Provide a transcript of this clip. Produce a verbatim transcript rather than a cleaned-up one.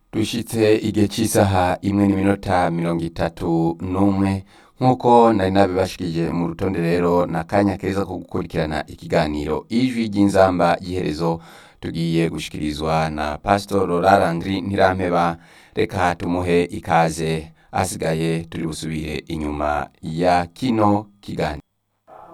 dushitse igihe c'isaha imwe n'iminota mirongo itatu n'umwe nk'uko nari nabibashikije mu rutonde rero na kanya keza ko gukurikirana ikiganiro ijwi ry'inzamba y'iherezo tugiye gushikirizwa na Pastor Rorarandri Ntirampeba. Reka tumuhe ikaze, asigaye turi busubire inyuma ya kino kiganiro.